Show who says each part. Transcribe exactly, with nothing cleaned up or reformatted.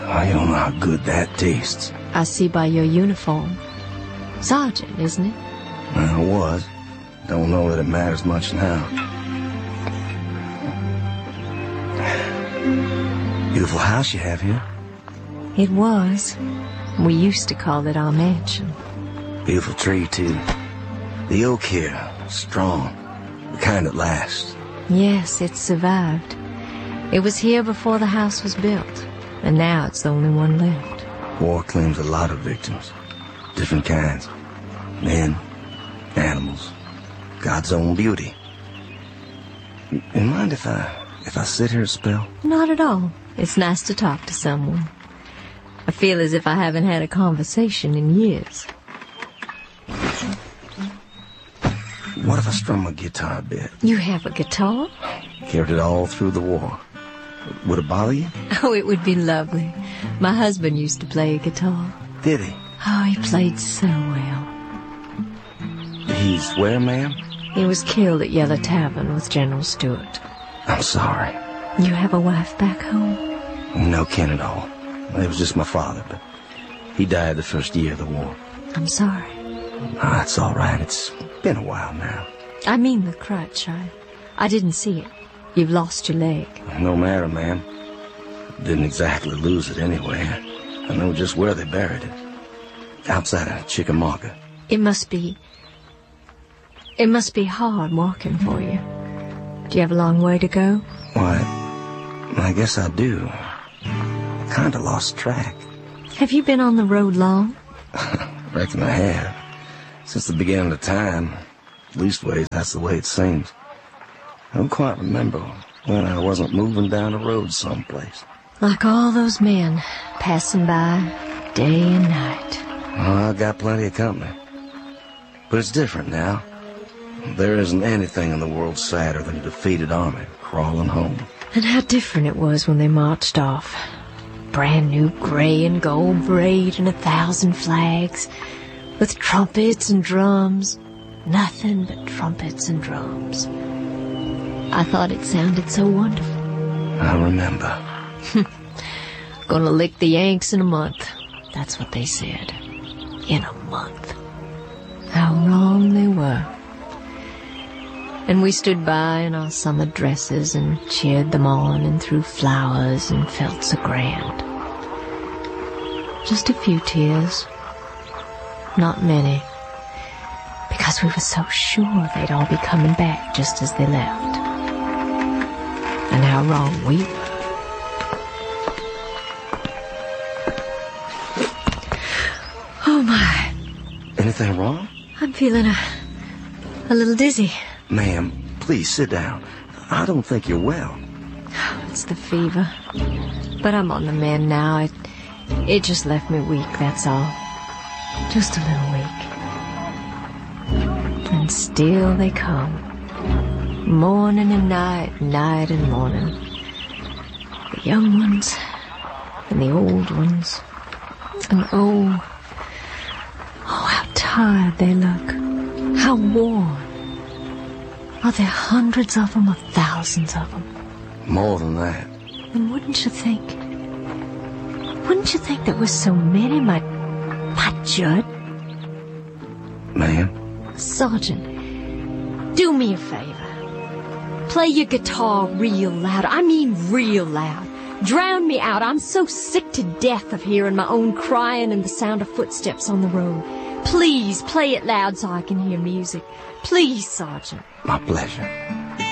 Speaker 1: Oh, you don't know how good that tastes.
Speaker 2: I see by your uniform. Sergeant, isn't it?
Speaker 1: Well, it was. Don't know that it matters much now. Beautiful house you have here.
Speaker 2: It was. We used to call it our mansion.
Speaker 1: Beautiful tree, too. The oak here, strong. The kind that lasts.
Speaker 2: Yes, it survived. It was here before the house was built, and now it's the only one left.
Speaker 1: War claims a lot of victims. Different kinds. Men, animals, God's own beauty. You mind if I, if I sit here a spell?
Speaker 2: Not at all. It's nice to talk to someone. I feel as if I haven't had a conversation in years.
Speaker 1: What if I strum my guitar a bit?
Speaker 2: You have a guitar?
Speaker 1: Carried it all through the war. Would it bother you?
Speaker 2: Oh, it would be lovely. My husband used to play a guitar.
Speaker 1: Did he?
Speaker 2: Oh, he played so well.
Speaker 1: He's where, ma'am?
Speaker 2: He was killed at Yellow Tavern with General Stewart.
Speaker 1: I'm sorry.
Speaker 2: You have a wife back home?
Speaker 1: No kin at all. It was just my father, but he died the first year of the war.
Speaker 2: I'm sorry.
Speaker 1: Oh, that's all right. It's been a while now.
Speaker 2: I mean the crutch. I, I didn't see it. You've lost your leg.
Speaker 1: No matter, ma'am. Didn't exactly lose it anyway. I know just where they buried it. Outside of Chickamauga.
Speaker 2: It must be... It must be hard walking for you. Do you have a long way to go?
Speaker 1: Why, I guess I do. I kind of lost track.
Speaker 2: Have you been on the road long?
Speaker 1: Reckon I have. Since the beginning of time. Leastways, that's the way it seems. I don't quite remember when I wasn't moving down the road someplace.
Speaker 2: Like all those men passing by day and night.
Speaker 1: Oh, I got plenty of company. But it's different now. There isn't anything in the world sadder than a defeated army crawling home.
Speaker 2: And how different it was when they marched off. Brand new gray and gold parade and a thousand flags, with trumpets and drums. Nothing but trumpets and drums. I thought it sounded so wonderful.
Speaker 1: I remember.
Speaker 2: Gonna lick the Yanks in a month. That's what they said. In a month. How wrong they were. And we stood by in our summer dresses and cheered them on and threw flowers and felt so grand. Just a few tears. Not many. Because we were so sure they'd all be coming back just as they left. And how wrong we were. Oh, my.
Speaker 1: Anything wrong?
Speaker 2: I'm feeling a, a little dizzy.
Speaker 1: Ma'am, please sit down. I don't think you're well.
Speaker 2: It's the fever. But I'm on the mend now. It, it just left me weak, that's all. Just a little weak. And still they come. Morning and night, night and morning. The young ones and the old ones. And oh, oh, how tired they look. How worn. Are there hundreds of them or thousands of them?
Speaker 1: More than that.
Speaker 2: And wouldn't you think... Wouldn't you think that with so many might... might Judd?
Speaker 1: Ma'am?
Speaker 2: Sergeant, do me a favor. Play your guitar real loud. I mean real loud. Drown me out. I'm so sick to death of hearing my own crying and the sound of footsteps on the road. Please play it loud so I can hear music. Please, Sergeant.
Speaker 1: My pleasure.